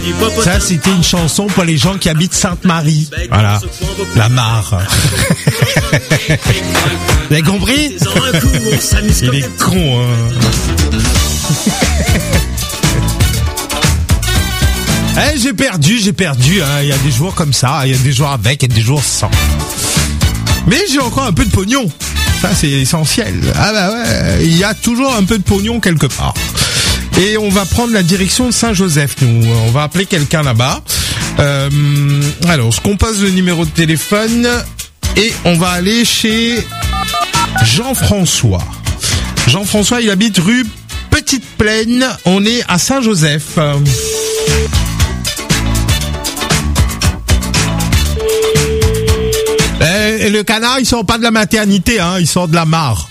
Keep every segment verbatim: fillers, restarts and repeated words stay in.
Ça, c'était une chanson pour les gens qui habitent Sainte-Marie. Voilà. La Mare. Vous avez compris? Il est con, hein. Eh, j'ai perdu, j'ai perdu, hein. Il y a des jours comme ça, il y a des jours avec et des jours sans. Mais j'ai encore un peu de pognon. Ça, c'est essentiel. Ah bah ouais, il y a toujours un peu de pognon quelque part. Et on va prendre la direction de Saint-Joseph, nous. On va appeler quelqu'un là-bas. Euh, alors, je compose le numéro de téléphone et on va aller chez Jean-François. Jean-François, il habite rue Petite Plaine. On est à Saint-Joseph. Et le canard, il sort pas de la maternité, hein, il sort de la mare.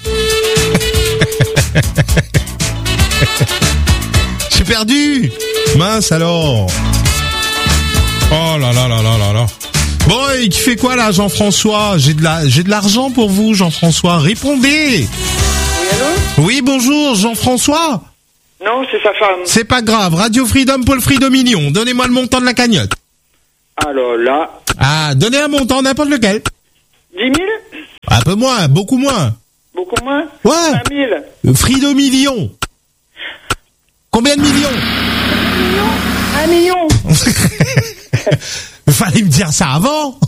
J'ai perdu. Mince alors. Oh là là là là là là. Bon, et qui fait quoi là, Jean-François? J'ai de la, j'ai de l'argent pour vous, Jean-François. Répondez. Oui, allô? Oui, bonjour, Jean-François. Non, c'est sa femme. C'est pas grave. Radio Freedom pour le Freedom Million. Donnez-moi le montant de la cagnotte. Alors là. Ah, donnez un montant, n'importe lequel. dix mille? Un peu moins, beaucoup moins. Beaucoup moins? Ouais. cinq mille? Freedom Million. Combien de millions? Un million. Il fallait me dire ça avant.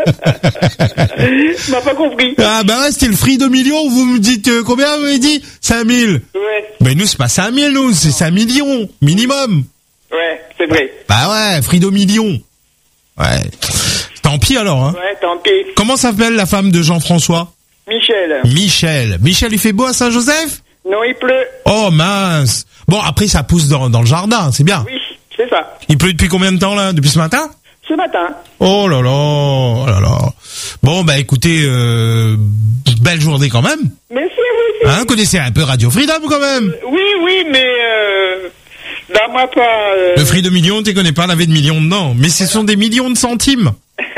Tu m'as pas compris. Ah bah ouais, c'était le Freedom Million. Vous me dites euh, combien vous m'avez dit? cinq mille. Ouais. Mais nous, c'est pas cinq mille, nous, c'est cinq millions, minimum. Ouais, c'est vrai. Bah ouais, Freedom Million. Ouais. Tant pis alors, hein. Ouais, tant pis. Comment s'appelle la femme de Jean-François? Michel. Michel. Michel, il fait beau à Saint-Joseph? Non, il pleut. Oh mince. Bon, après, ça pousse dans, dans le jardin, c'est bien. Oui, c'est ça. Il pleut depuis combien de temps, là? Depuis ce matin? Ce matin. Oh là là, oh là là. Bon, bah écoutez, euh, belle journée quand même. Merci à vous aussi. Hein, connaissez un peu Radio Freedom quand même. Oui, oui, mais euh, donne-moi pas... Euh... Le Freedom Million, tu connais pas, il avait de millions dedans. Mais ce sont des millions de centimes.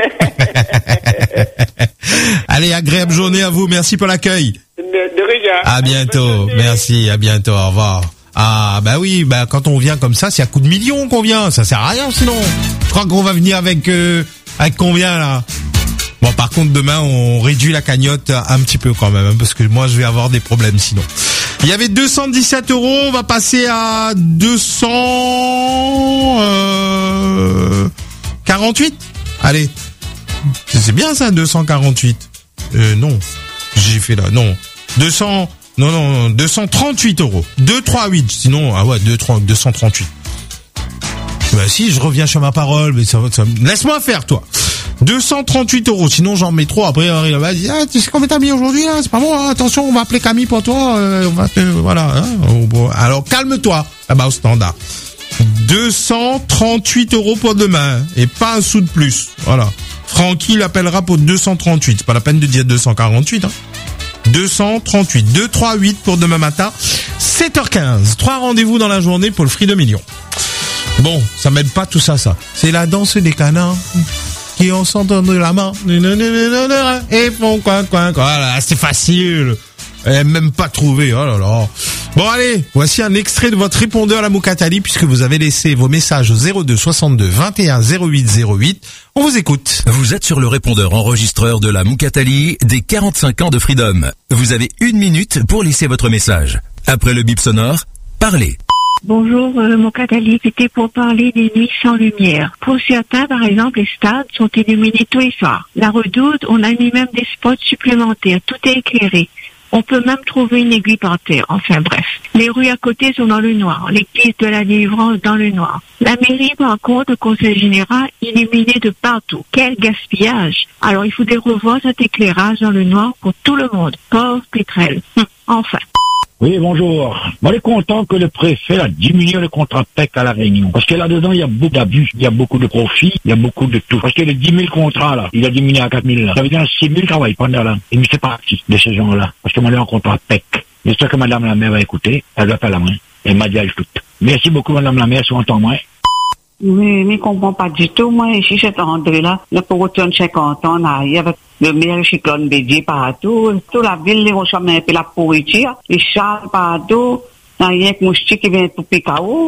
Allez, agréable journée à vous. Merci pour l'accueil. De, de rien. À bientôt. Merci, à bientôt. Au revoir. Ah, bah oui, bah quand on vient comme ça, c'est à coup de millions qu'on vient. Ça sert à rien sinon. Je crois qu'on va venir avec, euh, avec combien là? Bon, par contre, demain, on réduit la cagnotte un petit peu quand même, hein, parce que moi, je vais avoir des problèmes sinon. Il y avait deux cent dix-sept euros, on va passer à deux cent quarante-huit. Allez. C'est bien ça, deux cent quarante-huit. Euh, non. J'ai fait là, non. deux cents, non, non, deux cent trente-huit euros. deux cent trente-huit. Sinon, ah ouais, deux cent trente-huit. Bah si, je reviens sur ma parole, mais ça va, ça... laisse-moi faire, toi. deux cent trente-huit euros. Sinon, j'en mets trop. Après, il va dire, ah, tu sais combien t'as mis aujourd'hui, là? C'est pas bon, hein. Attention, on va appeler Camille pour toi, euh, on va te, voilà, hein. Bon, alors, calme-toi, là-bas au standard. deux cent trente-huit euros pour demain. Et pas un sou de plus. Voilà. Francky l'appellera pour deux cent trente-huit. C'est pas la peine de dire deux cent quarante-huit, hein. deux cent trente-huit. deux cent trente-huit pour demain matin. sept heures quinze. Trois rendez-vous dans la journée pour le Freedom Million. Bon, ça m'aide pas tout ça, ça. C'est la danse des canards qui ont s'entendre la main et font coin, coin, coin. Voilà, c'est facile. Elle même pas trouvé. Oh là là. Bon, allez, voici un extrait de votre répondeur à la Moukatali, puisque vous avez laissé vos messages au zéro deux soixante-deux vingt et un zéro huit zéro huit. On vous écoute. Vous êtes sur le répondeur enregistreur de la Moukatali des quarante-cinq ans de Freedom. Vous avez une minute pour laisser votre message. Après le bip sonore, parlez. Bonjour, euh, Moukatali, c'était pour parler des nuits sans lumière. Pour certains, par exemple, les stades sont illuminés tous les soirs. La Redoute, on a mis même des spots supplémentaires. Tout est éclairé. On peut même trouver une aiguille par terre. Enfin bref. Les rues à côté sont dans le noir. L'église de la Délivrance dans le noir. La mairie, par contre, le conseil général, illuminé de partout. Quel gaspillage! Alors il faudrait revoir cet éclairage dans le noir pour tout le monde. Pauvre pétrel. Hum, enfin. Oui, bonjour. Moi, je suis content que le préfet a diminué le contrat P E C à La Réunion. Parce que là-dedans, il y a beaucoup d'abus, il y a beaucoup de profits, il y a beaucoup de tout. Parce que les dix mille contrats, là, il a diminué à quatre mille, là. Ça veut dire six mille travaillent pendant là. Et je fais partie de ces gens-là. Parce que moi, j'ai un contrat P E C. J'espère que madame la maire va écouter. Elle doit faire la main. Elle m'a dit elle toute. Merci beaucoup, madame la maire, si on entend moins. Mais, mais, je comprends pas du tout. Moi, ici, cet André-là, là, pour retourner cinquante ans, là, il y avait le meilleur cyclone bédier partout. Toute la ville, les rochers, un peu la pourriture. Les chars partout. Il y a un moustique qui vient tout piquer.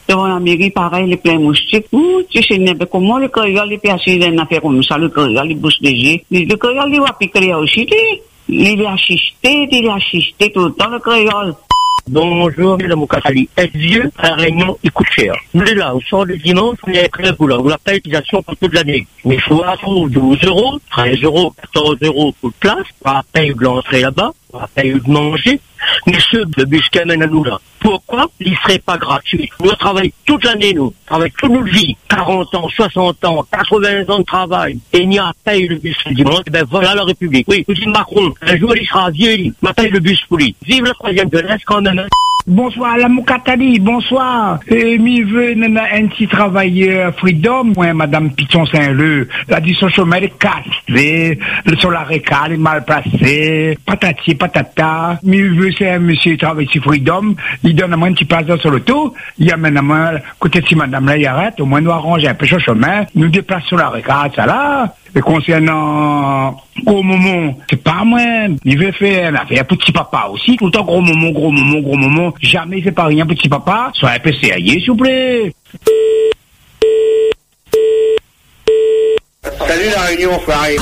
devant la mairie, pareil, les pleins moustiques. Ouh, tu sais, mais comment le créole, les personnes, il a fait comme ça, le créole, les bouches de G. Le créole, il va piquer aussi, il est assisté, il est assisté tout le temps, le créole. Bonjour, le Moukatali. Est Dieu, à la Réunion, il coûte cher. Nous, là, au soir du dimanche, on est prêt pour la payalisation pour toute l'année. Mais il faut attendre douze euros, treize euros, quatorze euros pour le place, on va payer de l'entrée là-bas, on va payer de manger. Mais ceux de bus qui amènent à nous là, pourquoi il ne serait pas gratuit? Nous travaillons toute l'année, nous, avec toute notre vie, quarante ans, soixante ans, quatre-vingts ans de travail, et il n'y a pas eu le bus le dimanche, et ben voilà la République. Oui, vous dites Macron, un jour il sera vieux, il m'a payé le bus pour lui. Vive la troisième jeunesse quand même. Hein. Bonsoir, la Moukatali, bonsoir. Et mi veut nana un petit travailleur Freedom, ouais, madame Piton Saint-Leu, la dit son chemin est cassé, le solar est mal placé, patati patata. Mi veut c'est un monsieur qui travaille sur Freedom, il donne à moi un petit place sur l'auto, il amène à moi, côté si madame là, il arrête, au moins nous arranger un peu son chemin, nous déplaçons sur la récale, ça là. Et concernant gros moment, c'est pas moi, il veut faire une affaire petit papa aussi, tout le temps gros moment, gros moment, gros moment, jamais il fait pas rien petit papa, soit un peu sérieux s'il vous plaît. Salut la Réunion, Farid.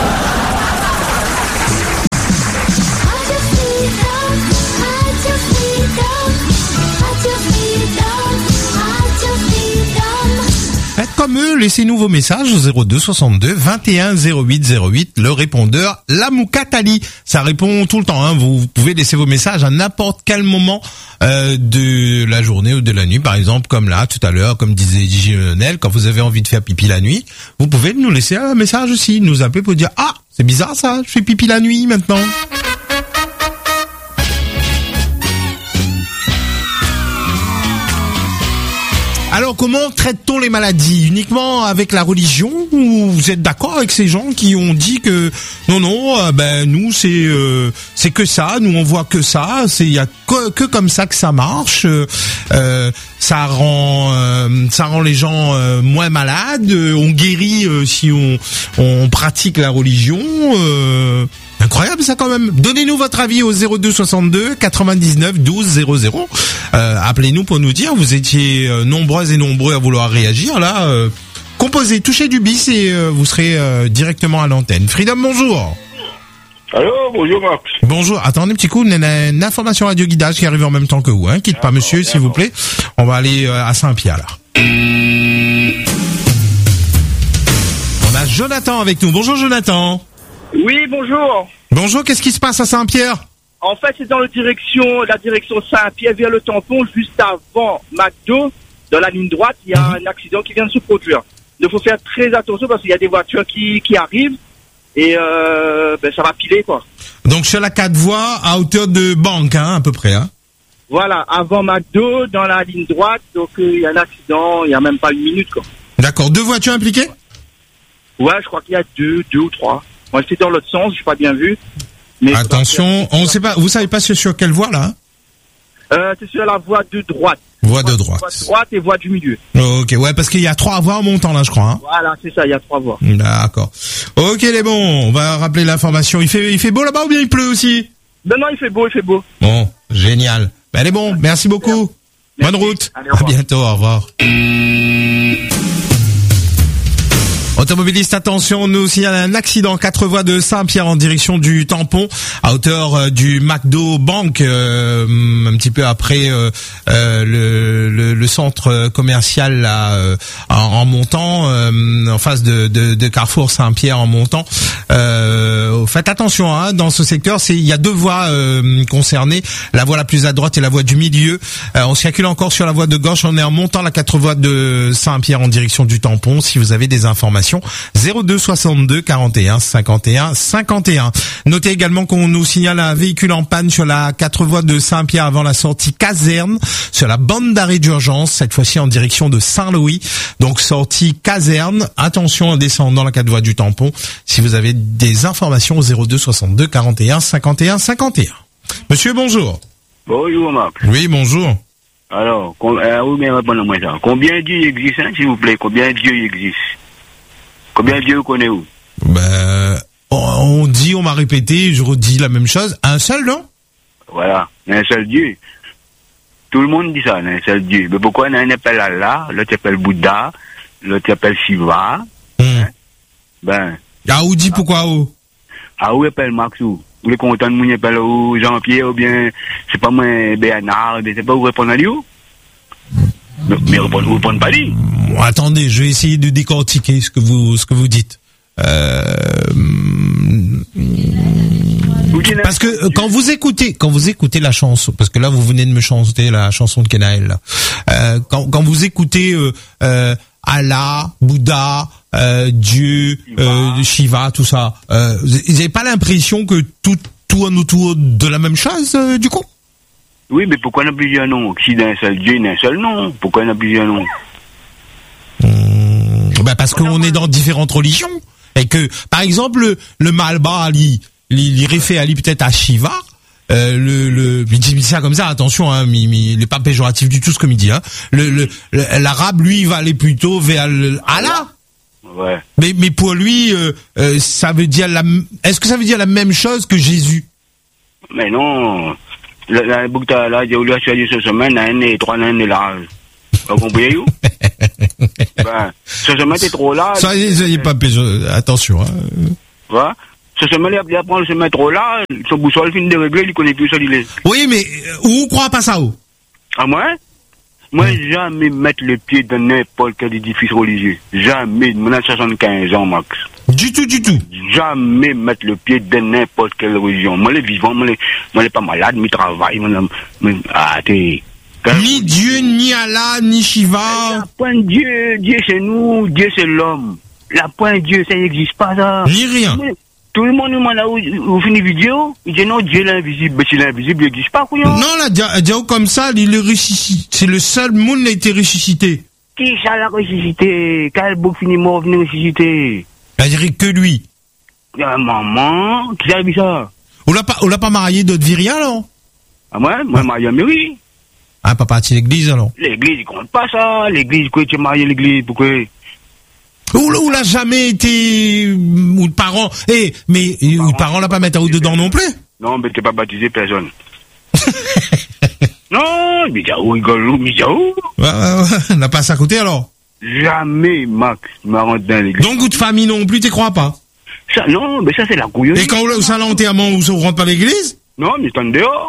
Faites comme eux, laissez-nous vos messages au zéro deux soixante-deux vingt et un zéro huit zéro huit, le répondeur La Moukatali. Ça répond tout le temps, hein. Vous, vous pouvez laisser vos messages à n'importe quel moment euh, de la journée ou de la nuit, par exemple, comme là, tout à l'heure, comme disait Gigi Lionel, quand vous avez envie de faire pipi la nuit, vous pouvez nous laisser un message aussi, nous appeler pour dire « Ah, c'est bizarre ça, je fais pipi la nuit maintenant ». Alors, comment traite-t-on les maladies? Uniquement avec la religion, ou vous êtes d'accord avec ces gens qui ont dit que non, non, euh, ben nous c'est euh, c'est que ça, nous on voit que ça, c'est il y a que, que comme ça que ça marche, euh, ça rend euh, ça rend les gens euh, moins malades, on guérit euh, si on on pratique la religion. Euh, Incroyable ça quand même. Donnez-nous votre avis au zéro deux soixante-deux quatre-vingt-dix-neuf douze zéro zéro. Euh, appelez-nous pour nous dire. Vous étiez euh, nombreuses et nombreux à vouloir réagir. Là, euh, composez, touchez du bis et euh, vous serez euh, directement à l'antenne. Freedom, bonjour. Allô, bonjour Max. Bonjour. Attendez un petit coup. On a une information radio guidage qui arrive en même temps que vous. Hein. Quitte pas, monsieur, s'il vous plaît. On va aller euh, à Saint-Pierre là. On a Jonathan avec nous. Bonjour Jonathan. Oui, bonjour. Bonjour, qu'est-ce qui se passe à Saint-Pierre? En fait, c'est dans la direction, la direction Saint-Pierre vers le tampon, juste avant McDo, dans la ligne droite, il y a un accident qui vient de se produire. Il faut faire très attention parce qu'il y a des voitures qui, qui arrivent et euh, ben, ça va piler, quoi. Donc sur la quatre voies, à hauteur de banque, hein, à peu près, hein. Voilà, avant McDo, dans la ligne droite, donc il euh, y a un accident, il n'y a même pas une minute, quoi. D'accord, deux voitures impliquées? Ouais, je crois qu'il y a deux, deux ou trois. Moi, j'étais dans l'autre sens, j'ai pas bien vu. Mais attention, on sait pas, vous savez pas sur, sur quelle voie là? Euh, c'est sur la voie de droite. Voie de droite. Voie de droite et voie du milieu. Ok, ouais, parce qu'il y a trois voies en montant là, je crois. Hein. Voilà, c'est ça, il y a trois voies. D'accord. Ok, les bons, on va rappeler l'information. Il fait, il fait beau là-bas ou bien il pleut aussi? Non, non, il fait beau, il fait beau. Bon, génial. Ben, les bons, merci beaucoup. Merci. Bonne route. Allez, à bientôt, au revoir. Automobiliste, attention, nous aussi, il y a un accident, quatre voies de Saint-Pierre en direction du tampon, à hauteur euh, du McDo Bank, euh, un petit peu après euh, euh, le, le, le centre commercial là, euh, en, en montant, euh, en face de, de, de Carrefour Saint-Pierre en montant. Euh, faites attention, hein, dans ce secteur, c'est il y a deux voies euh, concernées, la voie la plus à droite et la voie du milieu. Euh, on circule encore sur la voie de gauche, on est en montant la quatre voies de Saint-Pierre en direction du tampon. Si vous avez des informations, zéro deux soixante-deux quarante et un cinquante et un cinquante et un. Notez également qu'on nous signale un véhicule en panne sur la quatre voies de Saint-Pierre avant la sortie caserne, sur la bande d'arrêt d'urgence, cette fois-ci en direction de Saint-Louis. Donc sortie caserne, attention en descendant la quatre voies du tampon. Si vous avez des informations, zéro deux soixante-deux quarante et un cinquante et un cinquante et un. Monsieur, bonjour. Bonjour, Marc. Oui, bonjour. Alors, euh, oui, mais répondez-moi ça. Combien de dieux existent, hein, s'il vous plaît? Combien de dieux existent? Combien de dieux vous connaissez vous? Ben, on dit, on m'a répété, je redis la même chose. Un seul, non? Voilà, un seul Dieu. Tout le monde dit ça, un seul Dieu. Mais pourquoi un appelle Allah, l'autre appelle Bouddha, l'autre appelle Shiva? Mm. Hein? Ben. Ah, ou dit pourquoi, oh? Ah, où appelle Maxou? Vous les contents de moun appelle ou Jean-Pierre, ou bien, c'est pas moi, Bernard, c'est pas où répondre à lui? Mais, mais répondre, vous répondez pas lui? Bon, attendez, je vais essayer de décortiquer ce que vous, ce que vous dites. Euh... Parce que euh, quand vous écoutez, quand vous écoutez la chanson, parce que là vous venez de me chanter la chanson de Kenaël, là. Euh, quand, quand vous écoutez euh, euh, Allah, Bouddha, euh, Dieu, euh, Shiva, tout ça, euh, vous n'avez pas l'impression que tout tourne autour de la même chose, euh, du coup? Oui, mais pourquoi on a plusieurs noms? Si d'un seul Dieu, d'un seul nom, pourquoi on a plusieurs noms? Hum, bah parce qu'on est dans différentes religions. Et que, par exemple, le, le Malba, il, il, il réfère Ali peut-être à Shiva. Euh, le, le, il dit ça comme ça, attention, hein, mais, mais il n'est pas péjoratif du tout ce que il dit. Hein. Le, le, le, l'arabe, lui, il va aller plutôt vers le, Allah. Ouais. Mais, mais pour lui, euh, euh, ça veut dire la, est-ce que ça veut dire la même chose que Jésus? Mais non. La, la boucle là, j'ai voulu acheter cette semaine, un et trois ans de large. Vous comprenez où? Ben, cette semaine est trop large. Soyez, soyez pas péjoratif, attention, hein. Ouais. Ce chemin, il apprend le chemin trop là, son boussole finit de régler, il connaît plus ça, il est. Oui, mais, où vous croyez pas ça, où? Ah, moi? Moi, mmh. jamais mettre le pied dans n'importe quel édifice religieux. Jamais. Moi, j'ai soixante-quinze ans, Max. Du tout, du tout. Jamais mettre le pied dans n'importe quelle religion. Moi, les vivants, moi, les, moi, les pas malade, moi, travaille, moi, moi, ah, t'es. Ni Dieu, ni Allah, ni Shiva. La point Dieu, Dieu c'est nous, Dieu c'est l'homme. La point Dieu, ça n'existe pas, ça. Ni rien. Mais, tout le monde nous demande là où vous finissez vidéo, il dit non, Dieu est invisible. Mais s'il est invisible, il n'existe pas, couillon. Non, là, Dieu comme ça, il est ressuscité. C'est le seul monde qui a été ressuscité. Qui ça l'a ressuscité? Quel bouc finit mort venu ressusciter? Il dirait que lui. Ah, maman, qui a vu ça? On l'a pas, on l'a pas marié d'autres viries, alors? Ah, moi, moi, marié à Mairie. Ah, pas parti l'église, alors? L'église, il compte pas ça. L'église, quoi, tu es marié à l'église, pourquoi? Ou, ou l'a jamais été, ou le parent, eh, mais, ou le parent l'a pas mettre à ou dedans non plus? Non, mais t'es pas baptisé personne. Non, Mijaou, rigolo, Mijaou. Ouais, ouais, ouais, n'a pas ça à côté, alors? Jamais, Max, me rentre dans l'église. Donc, ou de famille non plus, t'y crois pas? Ça, non, mais ça, c'est la couillonne. Et quand vous, ça l'enterrement, vous, vous rentre pas à l'église? Non, mais c'est en dehors.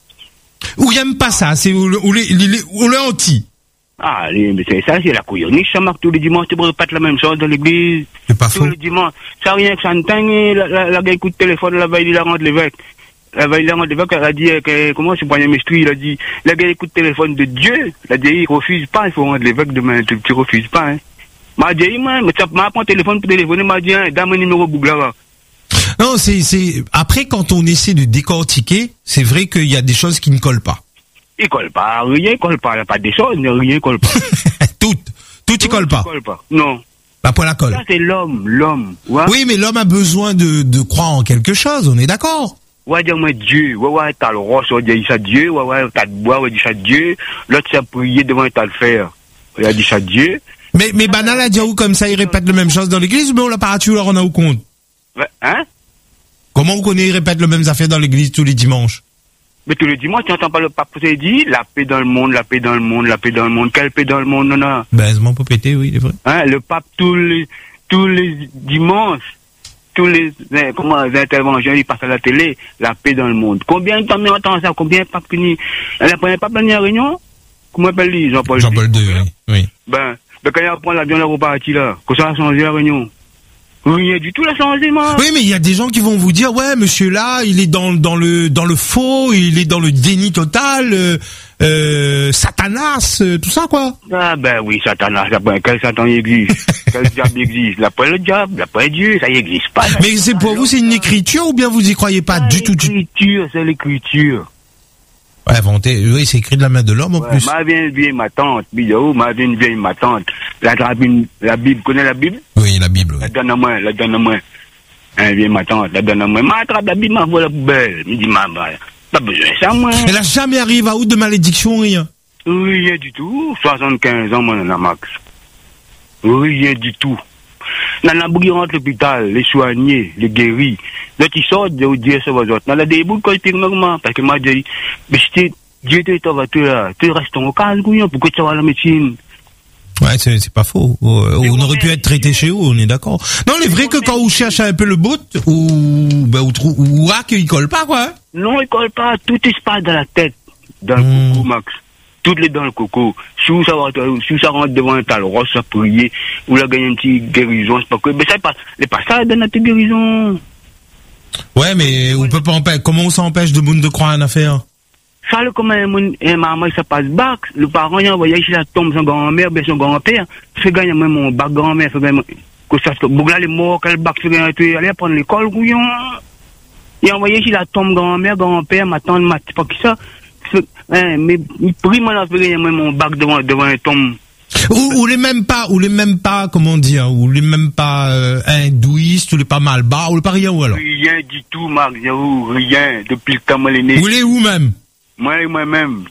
Ou y'aime pas ça, c'est, ou, ou les, les, ou les anti. Ah, mais c'est ça, c'est la couillonniche, ça marque tous les dimanches, tu pourrais pas la même chose dans l'église. C'est pas faux. Tous les dimanches. Ça rien que ça ne t'aigne, la, la, la gars écoute téléphone, la veille, il la rentre l'évêque. La veille, il la rentre l'évêque, elle a dit, que, comment c'est premier ministre, il a dit, la gars écoute téléphone de Dieu. La dit, il refuse pas, il faut rendre l'évêque demain, tu, tu refuses pas, hein. M'a dit, moi, mais tu m'as pris téléphone pour téléphoner, m'a dit, hein, dame un numéro Bouglara. Non, c'est, c'est, après, quand on essaie de décortiquer, c'est vrai qu'il y a des choses qui ne collent pas. Il colle pas, rien colle pas, il n'y a pas des choses, rien colle pas. tout, tout y colle pas. colle pas. Non. Pas pour la colle. Ça, c'est l'homme, l'homme. Ouais. Oui, mais l'homme a besoin de, de croire en quelque chose, on est d'accord. Ouais, dis-moi Dieu, ouais, ouais, t'as le roi, on dit ça Dieu, ouais, ouais, t'as le bois, on dit ça Dieu, l'autre s'est prié devant, t'as le fer, il a dit ça Dieu. Mais, mais banal a dit où comme ça, il répète la même chose dans l'église, mais on l'a pas tué, alors on a où compte? Ouais, hein? Comment on connaît, il répète le même affaire dans l'église tous les dimanches? Mais tous les dimanches, tu n'entends pas le pape qui dit la paix dans le monde, la paix dans le monde, la paix dans le monde. Quelle paix dans le monde, non, non? Ben, c'est mon pas pété, oui, c'est vrai. Hein, le pape, tous les, tous les dimanches, tous les, comment, les interventions, il passe à la télé, la paix dans le monde. Combien de temps on entend ça? Combien de papes finit? La première pape dans la réunion? Comment appelle-t-il? Jean-Paul Jean-Paul deux, oui. oui. Ben, ben, quand il prend l'avion, là, reparti, là, que ça a changé la réunion. Rien du tout, la changement. Oui, mais il y a des gens qui vont vous dire, ouais, monsieur là, il est dans, dans le, dans le faux, il est dans le déni total, euh, euh, Satanas, euh, tout ça, quoi. Ah, ben oui, Satanas, après, quel Satan il existe? Quel diable existe? Après le diable, après Dieu, ça y existe pas. Mais c'est pour vous, c'est une écriture ou bien vous y croyez pas du tout? L'écriture, c'est l'écriture. Ouais, inventé, oui, c'est écrit de la main de l'homme en ouais, plus. Ma vieille vieille ma tante, Bidou, ma vieille vieille ma tante. La, la, la Bible, connais la Bible? Oui, la Bible. Oui. La donne à moi, la donne à moi. Hein, vieille ma tante, la donne à moi. Ma attrape la Bible, m'envoie la poubelle. Me dit, maman, pas besoin de ça, moi. Elle a jamais arrivé à out de malédiction, rien. Rien du tout. soixante-quinze ans, moi, dans la max. Rien du tout. Dans la bouille rentre l'hôpital, les soignés, les guéris. Là, tu sors, de Dieu, ça va autres. Dans la début, quand tu es normal, parce que moi, j'ai dit, mais c'était, Dieu te t'en va, tu là, tu restes en calme, couillon, pourquoi tu vas à la médecine? Ouais, c'est, c'est pas faux. Euh, on aurait pu être traité chez vous, on est d'accord. Non, il est vrai que quand on cherche un peu le bout, ou, ben, ou, trou- ou, ah, qu'il colle pas, quoi. Hein. Non, il colle pas, tout se passe dans la tête, dans le Mmh. coco, Max. Toutes les dans le coco. Si ça va, si ça rentre devant un tal rose, ça prier, ou la gagne une petite guérison, c'est pas que, mais ça pas, les passages de notre guérison. Ouais, mais on peut pas empêcher, comment on s'empêche de monde de croire en affaire? Ça, le, comme un, un maman, ça passe bac, le parent, il envoie ici la tombe, son grand-mère, bien son grand-père, fait gagner même mon bac grand-mère, fait gagner, que ça, que, bougla les morts, quel bac, fait gagner, tu aller prendre l'école, couillon. Il envoie ici la tombe grand-mère, grand-père, ma tante, ma, c'est pas qui ça. Fait, hein, mais, il prie, moi, là, fait gagner même mon bac devant, devant un tombe. Ou, ou les même pas, ou les même pas, comment dire, ou les même pas, euh, hindouistes, ou les pas malbars, ou les pas rien, ou alors? Rien du tout, Marc, j'avoue, rien, depuis le temps, moi, les nés. Ou les où même? Moi, moi-même.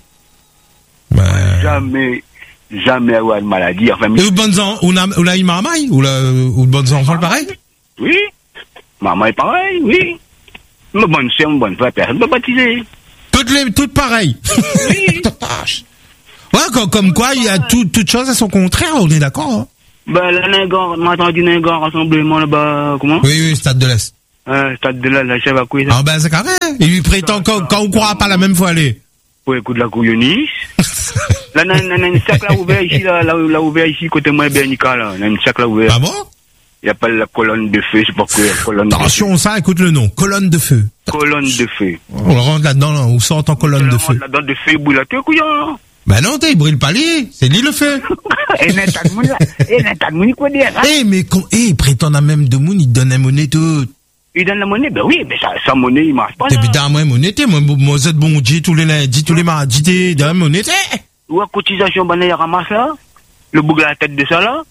Ouais. Jamais, jamais avoir de maladie, enfin, Et ou bonnes en, ou la, ou la imamaï, ou la, ou de bonnes enfants, le pareil? oui. Maman est pareil, oui. Ma bonne sœur, ma bonne frère, personne ne peut baptiser. Toutes les, toutes pareilles. Oui. Ouais, comme, comme quoi, il y a tout, toutes choses à son contraire, on est d'accord, hein? Ben, là, Ningar, m'a entendu Ningar, rassemblement là-bas, comment? Oui, oui, Stade de l'Est. Euh, stade de là, la chèvre à couille, ça. Ah, ben, c'est carré. Il lui prétend quand, quand on croira pas la même fois aller. Pour écouter la couillonnice. Là, il y a un sac là ouvert ici, là, là, là ouvert ici, côté moi, Bernica, là. Il y a un sac là ouvert. Ah bon? Il y a pas la colonne de feu, c'est pas quoi, la colonne de feu. Attention, ça, écoute le nom. Colonne de feu. Colonne de feu. On le rentre là-dedans, là, on sort en colonne de feu. La dent de feu, boule à toi, couillon. Ben non, t'es, il brûle pas lui. C'est lui le feu. Et n'a pas de monde là. Et n'a pas de monde, quoi dire, hein? Eh, mais quand, eh, il prétend à même de monde, il te donne un monnaie tout. Il donne la monnaie, ben oui, mais ça, sa monnaie, il marche pas, T'es là. putain, moi, monnaie, moi, moi, c'est bon, dis tous les lundis, tous les mardis, t'es, dans la monnaie, Ou à cotisation, ben, il ramasse là. Le bouc à la tête de ça, là.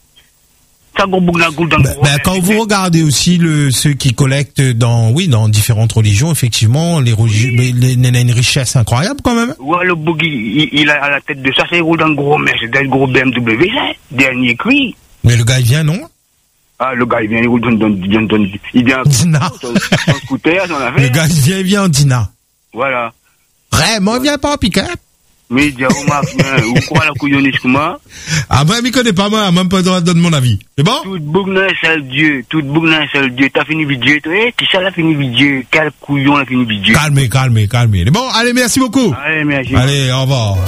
Ça, gros bouc la goule dans le Ben, ben, quand vous regardez aussi le, ceux qui collectent dans, oui, dans différentes religions, effectivement, les religions, oui. les, les, les, une richesse incroyable, quand même. Ouais, le bouc, il, il a à la tête de ça, c'est roule dans le gros, mais c'est dans le gros B M W, ça. Dernier cri. Mais le gars, il vient, non? Ah, le gars, il vient, il roule dans, dans, dans, dans, il vient, Dina. Son, son scooter, son affaire. Le gars, il vient, il vient en Dina. Voilà. Vraiment, il vient pas en pick-up. Mais il dit, oh, Marc, ou quoi la couillonniche, comment? Ah, moi, il me connaît pas, moi, même pas le droit de donner mon avis. C'est bon? Tout bouc n'a un seul Dieu, tout bouc n'a un seul Dieu. T'as fini avec Dieu, toi, eh, qui ça l'a fini avec Dieu? Quel couillon l'a fini avec Dieu? Calmez, calmez, calmez. Bon, allez, merci beaucoup. Allez, merci. Allez, au revoir.